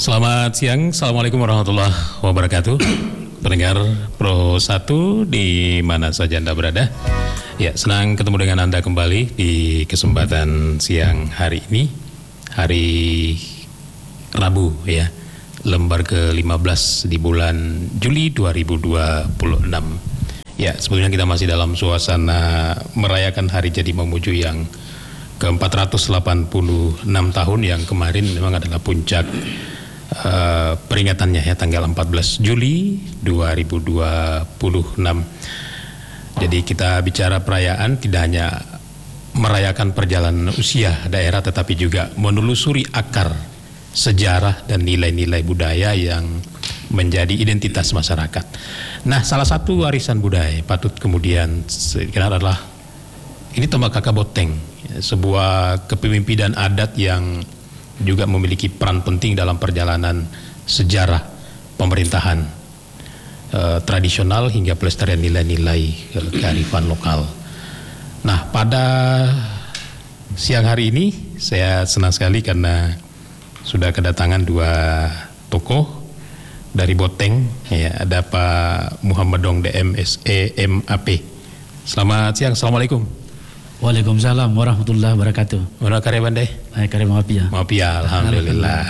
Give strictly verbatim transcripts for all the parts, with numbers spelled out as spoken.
Selamat siang, Assalamualaikum warahmatullahi wabarakatuh. Pendengar Pro satu di mana saja Anda berada. Ya, senang ketemu dengan Anda kembali di kesempatan siang hari ini, hari Rabu ya, lembar ke lima belas di bulan Juli dua ribu dua puluh enam. Ya, sebetulnya kita masih dalam suasana merayakan hari jadi memuju yang ke empat ratus delapan puluh enam tahun, yang kemarin memang adalah puncak Uh, peringatannya ya, tanggal empat belas Juli dua ribu dua puluh enam. Jadi kita bicara perayaan tidak hanya merayakan perjalanan usia daerah, tetapi juga menelusuri akar sejarah dan nilai-nilai budaya yang menjadi identitas masyarakat. Nah, salah satu warisan budaya patut kemudian dikenal adalah ini Tomakaka Boteng, sebuah kepemimpinan adat yang juga memiliki peran penting dalam perjalanan sejarah pemerintahan eh, tradisional hingga pelestarian nilai-nilai eh, kearifan lokal. Nah, pada siang hari ini saya senang sekali karena sudah kedatangan dua tokoh dari Boteng ya, ada Pak Muhammad Dong D M S E M A P. Selamat siang, Assalamualaikum. Waalaikumsalam warahmatullahi wabarakatuh. Mana karya bandai? Ay, karya maafia. Maafia, alhamdulillah.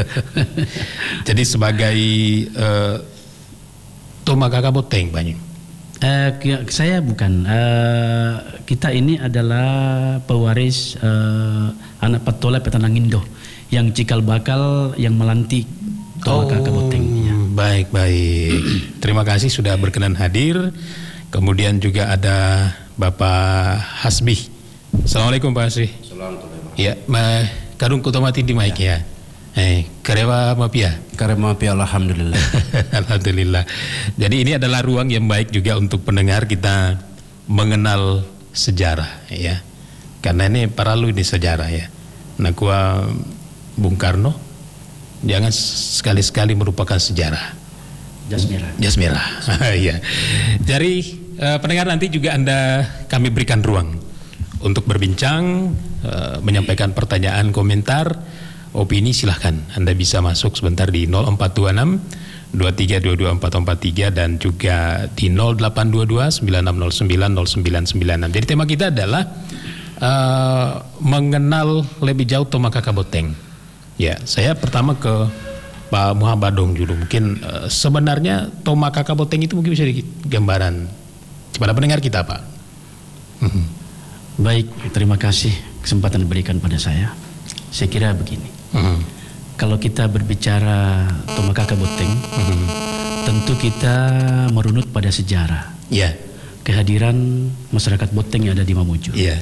Jadi sebagai uh, Tomakaka Boteng banyak. Uh, saya bukan. Uh, kita ini adalah pewaris uh, anak patola Petanang Indo yang cikal bakal yang melantik Tomakaka oh, Boteng. Ya. Baik baik. Terima kasih sudah berkenan hadir. Kemudian juga ada Bapak Hasbi. Assalamualaikum Pak Hasbi. Assalamualaikum. Ya, ma kadung kutomati di mic ya. Eh, karewa mapia. Karewa mapia, alhamdulillah. Alhamdulillah. Jadi ini adalah ruang yang baik juga untuk pendengar kita mengenal sejarah ya. Karena ini paralu di sejarah ya. Nah, gua Bung Karno jangan sekali-sekali merupakan sejarah. Jas merah. Jas merah. Iya. Jadi Uh, pendengar, nanti juga Anda kami berikan ruang untuk berbincang, uh, menyampaikan pertanyaan, komentar, opini, silahkan Anda bisa masuk sebentar di nol empat dua enam dua tiga dua dua empat empat tiga dan juga di nol delapan dua dua sembilan enam nol sembilan nol sembilan sembilan enam. Jadi tema kita adalah uh, mengenal lebih jauh Tomakaka Boteng. Ya, saya pertama ke Pak Muhammad Dong dulu. Mungkin uh, sebenarnya Tomakaka Boteng itu mungkin bisa dikit gambaran kepada pendengar kita, Pak. Baik, terima kasih kesempatan diberikan pada saya. Saya kira begini, uh-huh. kalau kita berbicara Tomakaka Boteng, uh-huh. tentu kita merunut pada sejarah. Yeah. Kehadiran masyarakat Boteng yang ada di Mamuju. Yeah.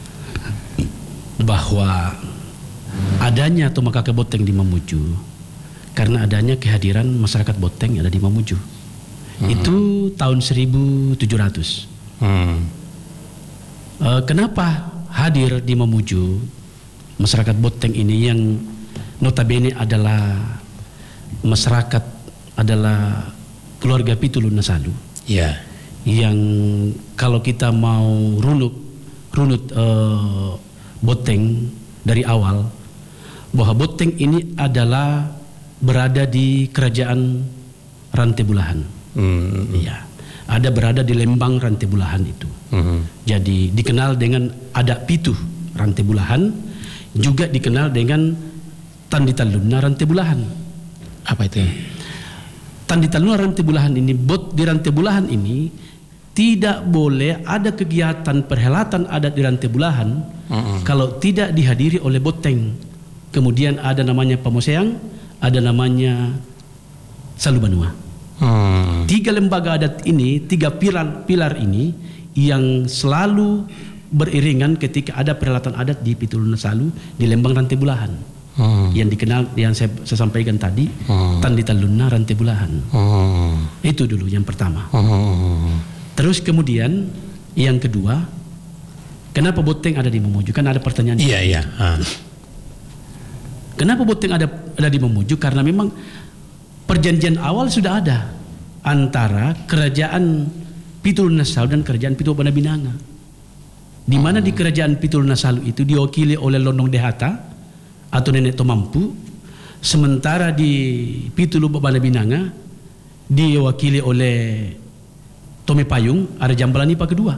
Bahwa adanya Tomakaka Boteng di Mamuju karena adanya kehadiran masyarakat Boteng yang ada di Mamuju. Hmm. Itu tahun seribu tujuh ratus. Hmm. Uh, kenapa hadir di Mamuju masyarakat Boteng ini yang notabene adalah masyarakat, adalah keluarga Pitulun Nasalu. Yeah. Yang kalau kita mau runut runut uh, Boteng dari awal, bahwa Boteng ini adalah berada di kerajaan Rantebulahan. Hmm. Iya, ada berada di Lembang Rantebulahan itu. Hmm. Jadi dikenal dengan Adak Pitu Rantebulahan, juga dikenal dengan Tanditaluna Rantebulahan. Apa itu? Tanditaluna Rantebulahan ini, bot di Rantebulahan ini tidak boleh ada kegiatan perhelatan adat di Rantebulahan hmm. kalau tidak dihadiri oleh Boteng. Kemudian ada namanya Pamoseang, ada namanya Salubanua. Hmm. Tiga lembaga adat ini, tiga pilar pilar ini yang selalu beriringan ketika ada perhelatan adat di Pitulun Nasalu di Lembang Rantebulahan. Hmm. Yang dikenal, yang saya, saya sampaikan tadi, hmm. Tanditaluna Rantebulahan. Hmm. Itu dulu yang pertama. Hmm. Terus kemudian yang kedua, kenapa Boteng ada di Mamuju? Kan ada pertanyaan. Iya iya. Ah. Kenapa Boteng ada ada di Mamuju? Karena memang perjanjian awal sudah ada antara kerajaan Pitulun Nasalu dan kerajaan Pitu Panabinanga. Di mana di kerajaan Pitulun Nasalu itu diwakili oleh Londong Dehata atau Nenek Tomampu, Sementara di Pitulu Bana Binanga diwakili oleh Tome Payung, ada Jambalanipa kedua.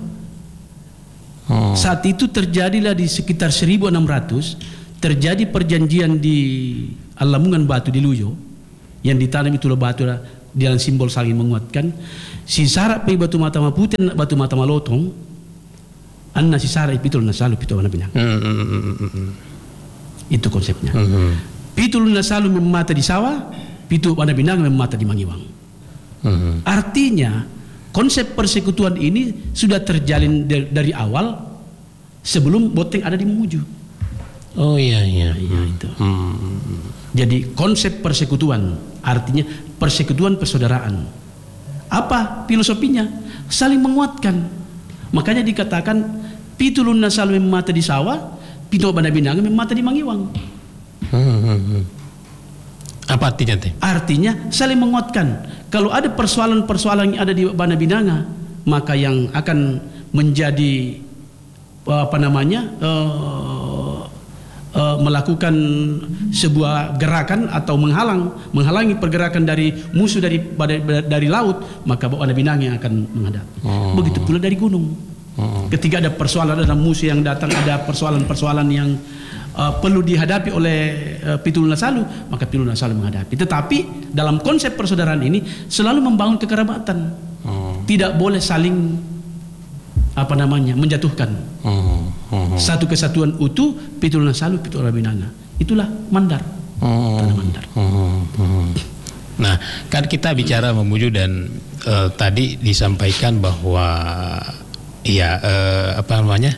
Oh. Saat itu terjadilah di sekitar seribu enam ratus terjadi perjanjian di Alamungan Batu di Luyo yang ditanam itu batu dalam simbol saling menguatkan. Si Sarak pe batu mata Maputi batu mata Malotong anna si Sarak Pitul Nasalu Pitul Bana Binanga. Mm -hmm. Itu konsepnya. Mm -hmm. Pitul Nasalu memata di sawah, Pitul Bana Binanga memata di Mangiwang. Mm -hmm. Artinya konsep persekutuan ini sudah terjalin dari awal sebelum Boteng ada di Mamuju. Oh iya iya, iya itu. Hmm. Jadi konsep persekutuan artinya persekutuan persaudaraan. Apa filosofinya? Saling menguatkan. Makanya dikatakan Pitulun Nasalu memata di sawah, Pitul Bana Binanga memata di Mangiwang. Hmm, hmm, hmm. Apa artinya teh? Artinya saling menguatkan. Kalau ada persoalan-persoalan yang ada di Bana Binanga, maka yang akan menjadi apa namanya uh, uh, melakukan sebuah gerakan atau menghalang menghalangi pergerakan dari musuh dari dari, dari laut, maka Bana Binanga yang akan menghadapi. Oh. Begitu pula dari gunung. Oh. Ketika ada persoalan, ada musuh yang datang, ada persoalan-persoalan yang Uh, perlu dihadapi oleh uh, Pitul Nasalu, maka Pitul Nasalu menghadapi. Tetapi dalam konsep persaudaraan ini selalu membangun kekerabatan. Oh. Tidak boleh saling apa namanya menjatuhkan. Oh. Oh. Satu kesatuan utuh Pitul Nasalu, Pitul Bana Binanga. Itulah Mandar. Oh. Tanah Mandar. Oh. Oh. Nah, kan kita bicara Mamuju dan uh, tadi disampaikan bahwa ya uh, apa namanya?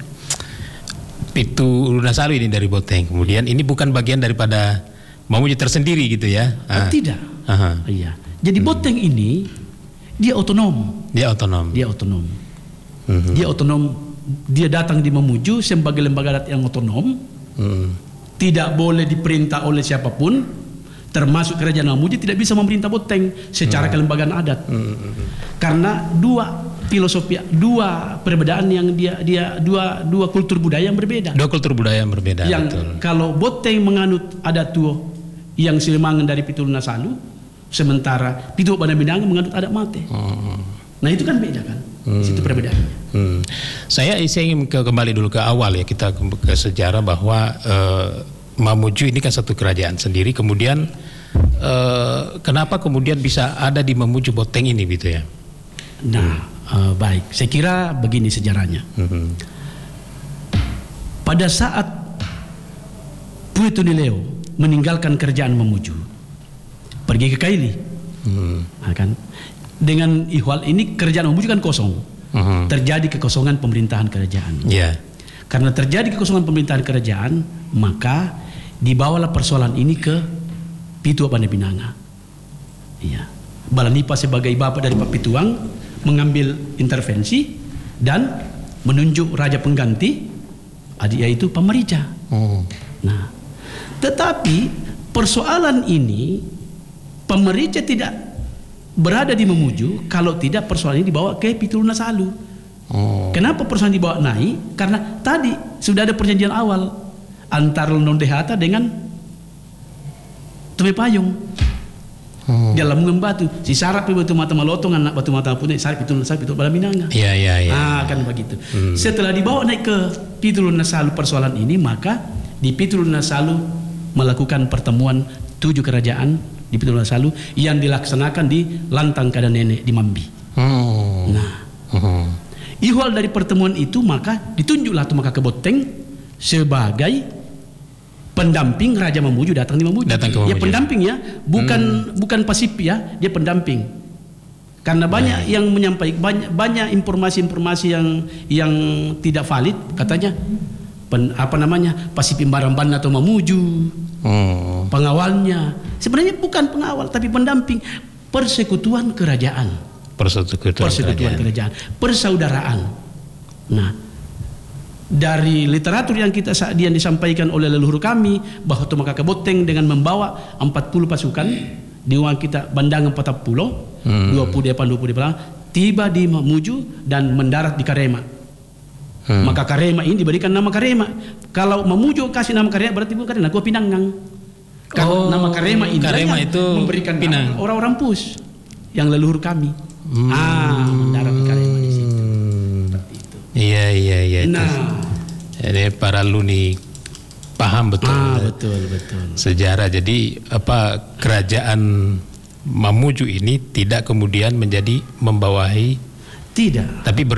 Pitul Nasalu ini dari Boteng, kemudian ini bukan bagian daripada Mamuju tersendiri gitu ya? Ah. Tidak. Aha. Iya. Jadi Boteng hmm. ini dia otonom. Dia otonom. Dia otonom. Hmm. Dia otonom. Dia datang di Mamuju sebagai lembaga adat yang otonom. Hmm. Tidak boleh diperintah oleh siapapun, termasuk kerajaan Mamuju tidak bisa memerintah Boteng secara hmm. kelembagaan adat. Hmm. Karena dua filosofi, dua perbedaan yang dia dia dua dua kultur budaya yang berbeda. Dua kultur budaya yang berbeda. Yang betul. Kalau Boteng menganut adat tuo yang Silimangan dari Pitul Nasalu, sementara Pitul Bana Binanga menganut adat Mate. Hmm. Nah itu kan beda kan? Hmm. Itu perbedaannya. Hmm. Saya, saya ingin ke, kembali dulu ke awal ya, kita ke, ke sejarah bahwa uh, Mamuju ini kan satu kerajaan sendiri. Kemudian uh, kenapa kemudian bisa ada di Mamuju Boteng ini gitu ya? Nah. Uh, baik, saya kira begini sejarahnya. Mm-hmm. Pada saat Putu Nileo meninggalkan kerajaan Mamuju, pergi ke Kaili, mm-hmm. nah, kan? Dengan ihwal ini kerajaan Mamuju kan kosong, mm-hmm. terjadi kekosongan pemerintahan kerajaan. Yeah. Karena terjadi kekosongan pemerintahan kerajaan, maka dibawalah persoalan ini ke Pitu Bana Binanga. Iya. Balanipa sebagai bapak dari Pak Pituang mengambil intervensi dan menunjuk raja pengganti, yaitu Pamarica. Oh. Nah, tetapi persoalan ini Pamarica tidak berada di Mamuju kalau tidak persoalan ini dibawa ke Pitul Nasalu. Oh. Kenapa persoalan dibawa naik? Karena tadi sudah ada perjanjian awal antara London Dehata dengan Tome Payung. Oh. Di Lamungan Batu, si Sarak batu mata Malotong, anak batu mata Maputi, Sarak Pitul Nasalu, Pitul Bana Binanga. Iya iya iya. Ah kan begitu. Hmm. Setelah dibawa naik ke Pitul Nasalu persoalan ini, maka di Pitul Nasalu melakukan pertemuan tujuh kerajaan di Pitul Nasalu yang dilaksanakan di Lantang Kada Nenek di Mambi. Oh. Nah, oh. ihwal dari pertemuan itu maka ditunjuklah Tumaka ke Boteng sebagai pendamping Raja Mamuju datang di Mamuju. Datang ke Mamuju. Ya pendamping ya, bukan hmm. bukan pasif ya, dia pendamping. Karena banyak nah. yang menyampaikan banyak banyak informasi-informasi yang yang tidak valid katanya pen, apa namanya pasif Imbaramban atau Mamuju. Hmm. Pengawalnya sebenarnya bukan pengawal tapi pendamping persekutuan kerajaan. Persekutuan, persekutuan kerajaan. kerajaan, persaudaraan. Nah, dari literatur yang kita yang disampaikan oleh leluhur kami bahwa Tumaka ke Boteng dengan membawa empat puluh pasukan di uang kita Bandang empat puluh, hmm. dua puluh depan dua puluh depan tiba di Mamuju dan mendarat di Karema. Hmm. Maka Karema ini diberikan nama Karema. Kalau Mamuju kasih nama Karema berarti bukan Karema, Gua Pinanggang. Karena Oh, nama Karema ini Karema yang itu memberikan Pinang. nama orang-orang Pus yang leluhur kami. Hmm. Ah, mendarat di Karema di situ. Seperti itu. Iya iya iya. itu. Nah, Jadi para luni paham betul. ah, betul betul. Sejarah. Jadi apa kerajaan Mamuju ini tidak kemudian menjadi membawahi, Tidak. tapi